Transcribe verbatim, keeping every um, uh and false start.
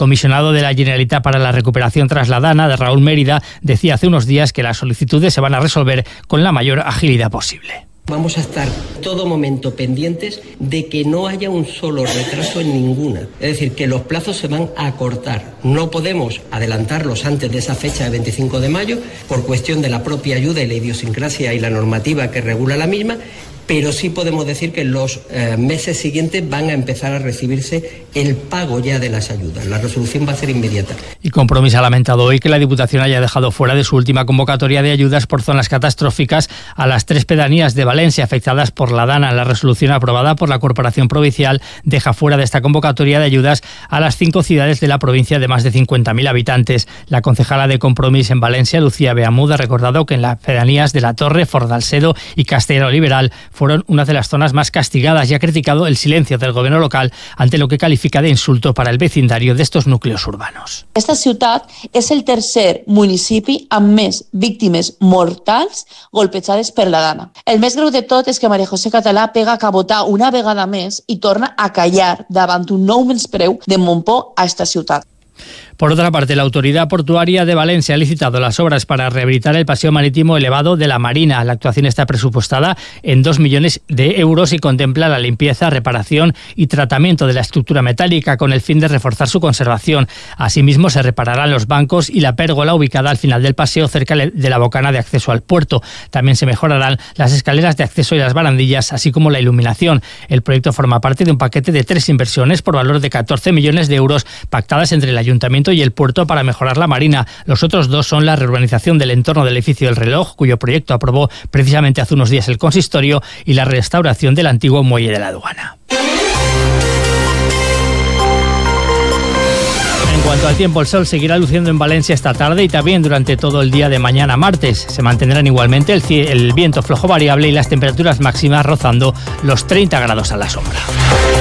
comisionado de la Generalitat para la Recuperación tras la Dana, de Raúl Mérida, decía hace unos días que las solicitudes se van a resolver con la mayor agilidad posible. Vamos a estar todo momento pendientes de que no haya un solo retraso en ninguna. Es decir, que los plazos se van a acortar. No podemos adelantarlos antes de esa fecha de veinticinco de mayo por cuestión de la propia ayuda y la idiosincrasia y la normativa que regula la misma, pero sí podemos decir que en los eh, meses siguientes van a empezar a recibirse el pago ya de las ayudas. La resolución va a ser inmediata. Y Compromís ha lamentado hoy que la Diputación haya dejado fuera de su última convocatoria de ayudas por zonas catastróficas a las tres pedanías de Valencia afectadas por la Dana. La resolución aprobada por la Corporación Provincial deja fuera de esta convocatoria de ayudas a las cinco ciudades de la provincia de más de cincuenta mil habitantes. La concejala de Compromís en Valencia, Lucía Beamud, ha recordado que en las pedanías de La Torre, Fordalsedo y Castellano Liberal fueron una de las zonas más castigadas y ha criticado el silencio del gobierno local ante lo que califica de insulto para el vecindario de estos núcleos urbanos. Esta ciutat és el tercer municipi amb més víctimes mortals golpejades per la Dana. El més greu de tot és que María José Català pega a cabotar una vegada més i torna a callar davant un nou menyspreu de Montpó a esta ciutat. Por otra parte, la Autoridad Portuaria de Valencia ha licitado las obras para rehabilitar el paseo marítimo elevado de la Marina. La actuación está presupuestada en dos millones de euros y contempla la limpieza, reparación y tratamiento de la estructura metálica con el fin de reforzar su conservación. Asimismo, se repararán los bancos y la pérgola ubicada al final del paseo cerca de la bocana de acceso al puerto. También se mejorarán las escaleras de acceso y las barandillas, así como la iluminación. El proyecto forma parte de un paquete de tres inversiones por valor de catorce millones de euros pactadas entre el Ayuntamiento y el puerto para mejorar la marina. Los otros dos son la reurbanización del entorno del edificio del reloj, cuyo proyecto aprobó precisamente hace unos días el consistorio, y la restauración del antiguo muelle de la aduana. En cuanto al tiempo, el sol seguirá luciendo en Valencia esta tarde y también durante todo el día de mañana martes. Se mantendrán igualmente el, el viento flojo variable y las temperaturas máximas rozando los treinta grados a la sombra.